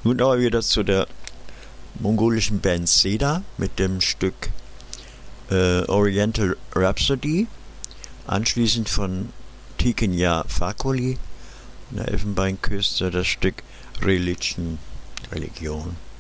Nun aber wieder zu der mongolischen Band Seda mit dem Stück Oriental Rhapsody, anschließend von Tiken Fakoli, der Elfenbeinküste, das Stück Religion.